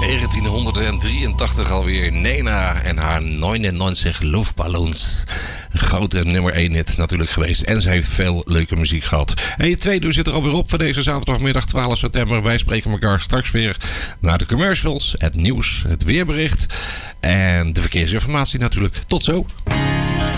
1983 alweer. Nena en haar 99 Luftballons. Een grote nummer 1 hit natuurlijk geweest. En ze heeft veel leuke muziek gehad. En je tweede uur zit er alweer op voor deze zaterdagmiddag 12 september. Wij spreken elkaar straks weer naar de commercials, het nieuws, het weerbericht en de verkeersinformatie natuurlijk. Tot zo.